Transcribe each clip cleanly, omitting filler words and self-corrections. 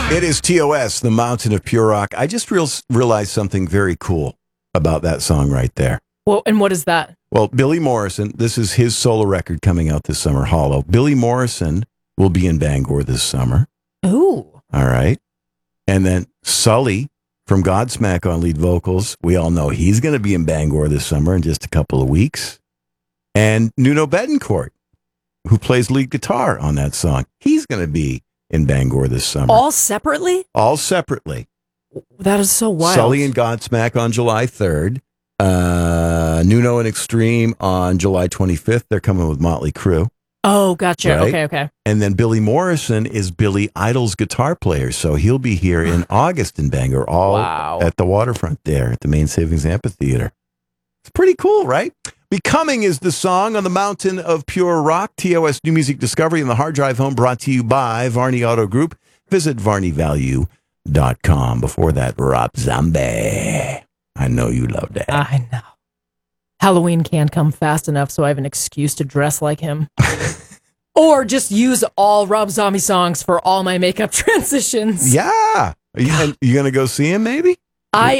It is TOS, the Mountain of Pure Rock. I just realized something very cool about that song right there. Well, and what is that? Well, Billy Morrison, this is his solo record coming out this summer, Hollow. Billy Morrison will be in Bangor this summer. Ooh. All right. And then Sully from Godsmack on lead vocals. We all know he's going to be in Bangor this summer in just a couple of weeks. And Nuno Betancourt, who plays lead guitar on that song. He's going to be in Bangor this summer. All separately? All separately. That is so wild. Sully and Godsmack on July 3rd. Nuno and Extreme on July 25th. They're coming with Motley Crue. Oh, gotcha. Right? Okay. And then Billy Morrison is Billy Idol's guitar player. So he'll be here in August in Bangor, all at the waterfront there at the Main Savings Amphitheater. It's pretty cool, right? Becoming is the song on the Mountain of Pure Rock. TOS New Music Discovery in the Hard Drive Home, brought to you by Varney Auto Group. Visit VarneyValue.com. Before that, Rob Zombie. I know you love that. I know. Halloween can't come fast enough, so I have an excuse to dress like him. Or just use all Rob Zombie songs for all my makeup transitions. Yeah. You going to go see him maybe? I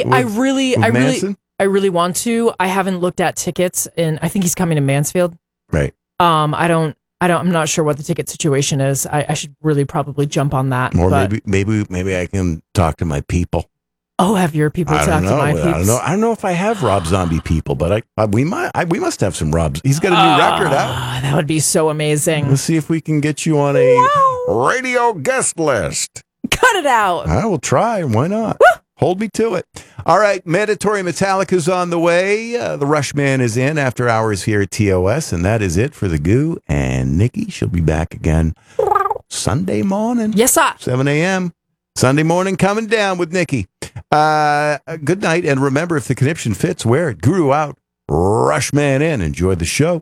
really want to. I haven't looked at tickets, and I think he's coming to Mansfield. Right. I'm not sure what the ticket situation is. I should really probably jump on that. Or maybe I can talk to my people. Oh, have your people talk to my people? I don't know if I have Rob Zombie people, but we must have some Robs. He's got a new record out. That would be so amazing. Let's see if we can get you on a radio guest list. Cut it out. I will try. Why not? Woo! Hold me to it. All right, Mandatory Metallica's on the way. The Rushman is in after hours here at TOS, and that is it for the Goo and Nikki. She'll be back again Sunday morning. Yes, sir. 7 a.m. Sunday morning coming down with Nikki. Good night, and remember, if the conniption fits, wear it. Guru out, Rushman in. Enjoy the show.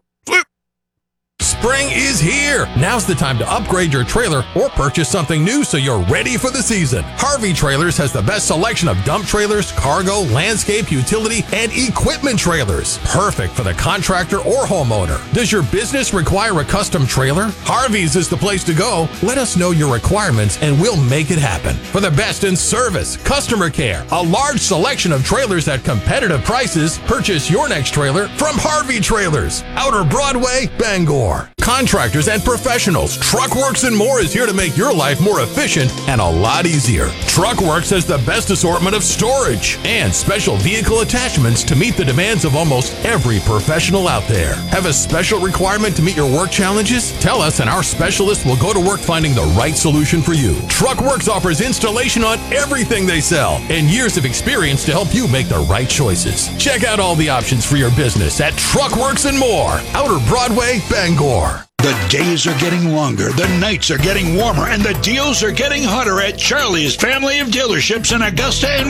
Spring is here. Now's the time to upgrade your trailer or purchase something new so you're ready for the season. Harvey Trailers has the best selection of dump trailers, cargo, landscape, utility, and equipment trailers. Perfect for the contractor or homeowner. Does your business require a custom trailer? Harvey's is the place to go. Let us know your requirements and we'll make it happen. For the best in service, customer care, a large selection of trailers at competitive prices, purchase your next trailer from Harvey Trailers, Outer Broadway, Bangor. Contractors and professionals, Truckworks and more is here to make your life more efficient and a lot easier. Truckworks has the best assortment of storage and special vehicle attachments to meet the demands of almost every professional out there. Have a special requirement to meet your work challenges? Tell us and our specialist will go to work finding the right solution for you. Truckworks offers installation on everything they sell and years of experience to help you make the right choices. Check out all the options for your business at Truckworks and more, Outer Broadway, Bangor. The days are getting longer, the nights are getting warmer, and the deals are getting hotter at Charlie's family of dealerships in Augusta and